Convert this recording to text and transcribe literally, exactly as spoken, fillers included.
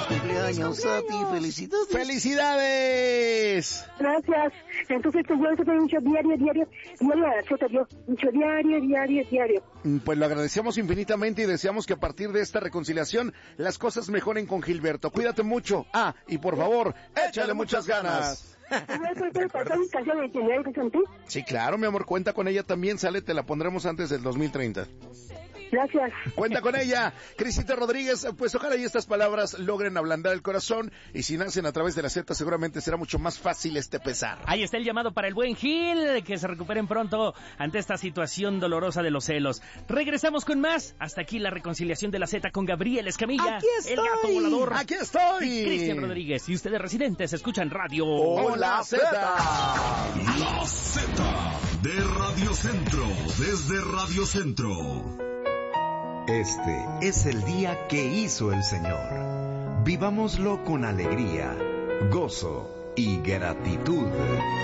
cumpleaños a ti, felicidades. ¡Felicidades! Gracias. Entonces, pues yo estoy mucho diario, diario, diario a la Z, yo, mucho diario, diario, diario. Pues lo agradecemos infinitamente y deseamos que a partir de esta reconciliación las cosas mejoren con Gilberto. Cuídate mucho. Ah, y por favor, échale muchas ganas. ¿Puedo pasar mi canción de General Vicente? Sí, claro, mi amor, cuenta con ella también, sale, te la pondremos antes del dos mil treinta. Gracias. Cuenta con ella. Crisita Rodríguez, pues ojalá y estas palabras logren ablandar el corazón, y si nacen a través de la Z seguramente será mucho más fácil este pesar. Ahí está el llamado para el buen Gil, que se recuperen pronto ante esta situación dolorosa de los celos. Regresamos con más. Hasta aquí la reconciliación de la Z con Gabriel Escamilla. Aquí estoy. El gato volador. Aquí estoy. Y Cristian Rodríguez. Y ustedes residentes escuchan Radio Hola Z. La Z de Radio Centro, desde Radio Centro. Este es el día que hizo el Señor. Vivámoslo con alegría, gozo y gratitud.